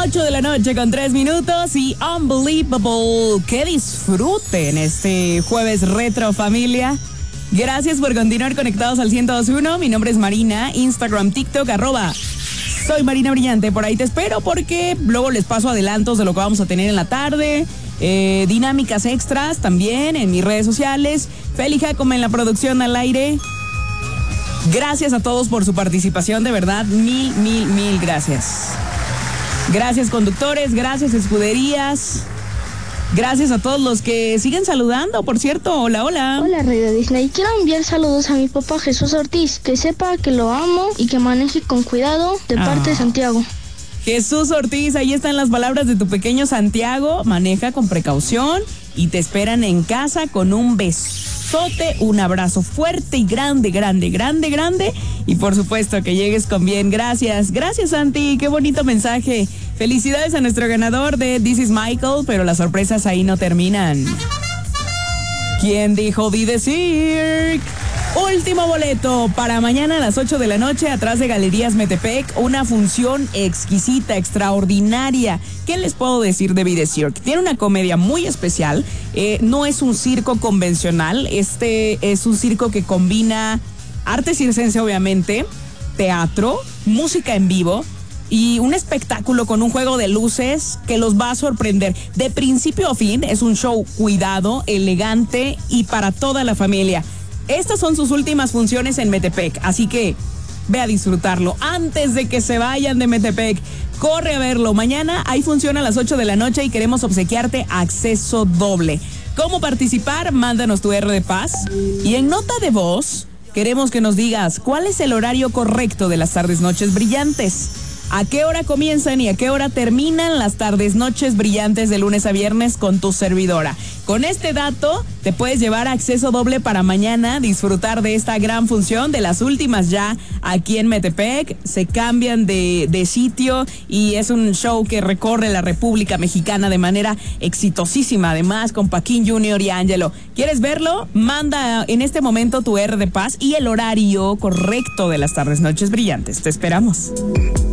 8 de la noche con 3 minutos y Unbelievable. Que disfruten este jueves retro, familia. Gracias por continuar conectados al 102.1. Mi nombre es Marina, Instagram, TikTok, @soy Marina Brillante. Por ahí te espero porque luego les paso adelantos de lo que vamos a tener en la tarde. Dinámicas extras también en mis redes sociales. Feli Jacome en la producción al aire. Gracias a todos por su participación, de verdad, mil gracias. Gracias conductores, gracias escuderías, gracias a todos los que siguen saludando, por cierto, hola. Hola Radio Disney, quiero enviar saludos a mi papá Jesús Ortiz, que sepa que lo amo y que maneje con cuidado de parte de Santiago. Jesús Ortiz, ahí están las palabras de tu pequeño Santiago, maneja con precaución y te esperan en casa con un besote, un abrazo fuerte y grande, y por supuesto que llegues con bien. Gracias Santi, qué bonito mensaje. Felicidades a nuestro ganador de This is Michael, pero las sorpresas ahí no terminan. ¿Quién dijo Be the Cirque? Último boleto para mañana a las 8 de la noche atrás de Galerías Metepec, una función exquisita, extraordinaria. ¿Qué les puedo decir de Be the Cirque? Tiene una comedia muy especial, no es un circo convencional, este es un circo que combina arte circense obviamente, teatro, música en vivo y un espectáculo con un juego de luces que los va a sorprender. De principio a fin es un show cuidado, elegante y para toda la familia. Estas son sus últimas funciones en Metepec, así que ve a disfrutarlo. Antes de que se vayan de Metepec, corre a verlo. Mañana hay función a las 8 de la noche y queremos obsequiarte acceso doble. ¿Cómo participar? Mándanos tu R de Paz. Y en nota de voz, queremos que nos digas cuál es el horario correcto de las tardes noches brillantes. ¿A qué hora comienzan y a qué hora terminan las tardes noches brillantes de lunes a viernes con tu servidora? Con este dato te puedes llevar acceso doble para mañana, disfrutar de esta gran función, de las últimas ya aquí en Metepec. Se cambian de sitio y es un show que recorre la República Mexicana de manera exitosísima, además con Paquín Jr. y Ángelo. ¿Quieres verlo? Manda en este momento tu R de Paz y el horario correcto de las tardes noches brillantes. Te esperamos.